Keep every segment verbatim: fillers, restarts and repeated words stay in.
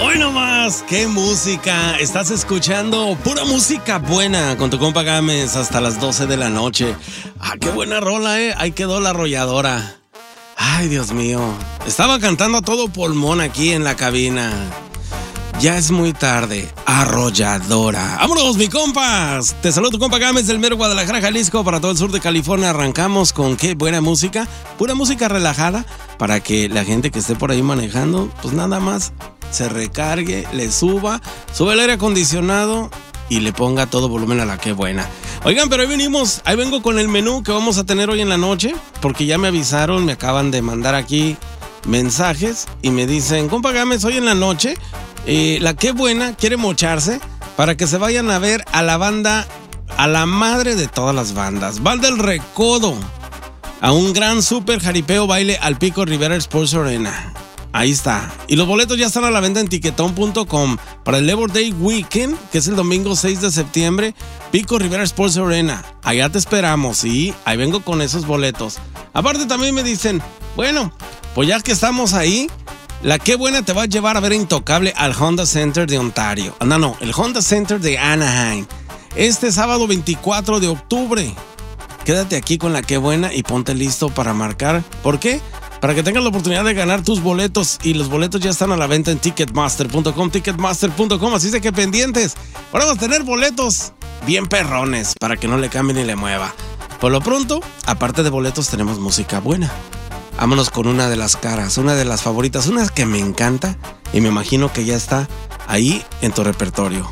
Hoy nomás, qué música. Estás escuchando pura música buena con tu compa Gámez hasta las doce de la noche. Ah, qué buena rola, eh. Ahí quedó la arrolladora. Ay, Dios mío. Estaba cantando a todo pulmón aquí en la cabina. Ya es muy tarde. Arrolladora. ¡Vámonos, mi compas! Te saludo tu compa Gámez del mero Guadalajara, Jalisco, para todo el sur de California. Arrancamos con qué buena música. Pura música relajada para que la gente que esté por ahí manejando, pues nada más se recargue, le suba, sube el aire acondicionado y le ponga todo volumen a la que buena. Oigan, pero ahí venimos, ahí vengo con el menú que vamos a tener hoy en la noche, porque ya me avisaron, me acaban de mandar aquí mensajes y me dicen, compa Gámez, hoy en la noche, eh, la que buena quiere mocharse para que se vayan a ver a la banda, a la madre de todas las bandas, Banda El Recodo, a un gran super jaripeo baile al Pico Rivera Sports Arena. Ahí está. Y los boletos ya están a la venta en tiquetón punto com para el Labor Day Weekend, que es el domingo seis de septiembre, Pico Rivera Sports Arena. Allá te esperamos, y ahí vengo con esos boletos. Aparte también me dicen, bueno, pues ya que estamos ahí, la que buena te va a llevar a ver Intocable al Honda Center de Ontario. No, no, el Honda Center de Anaheim. Este sábado veinticuatro de octubre. Quédate aquí con la que buena y ponte listo para marcar. ¿Por qué? Para que tengas la oportunidad de ganar tus boletos, y los boletos ya están a la venta en ticketmaster punto com, ticketmaster punto com, así de que pendientes. Ahora vamos a tener boletos bien perrones para que no le cambie ni le mueva. Por lo pronto, aparte de boletos, tenemos música buena. Vámonos con una de las caras, una de las favoritas, una que me encanta y me imagino que ya está ahí en tu repertorio.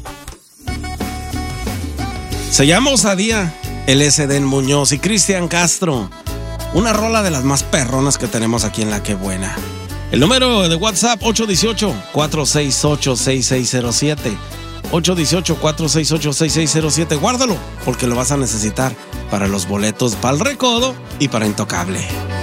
Se llama Osadía, el S D Muñoz y Cristian Castro. Una rola de las más perronas que tenemos aquí en La Que Buena. El número de WhatsApp ocho uno ocho, cuatro seis ocho, seis seis cero siete. ocho uno ocho, cuatro seis ocho, seis seis cero siete. Guárdalo porque lo vas a necesitar para los boletos para El Recodo y para Intocable.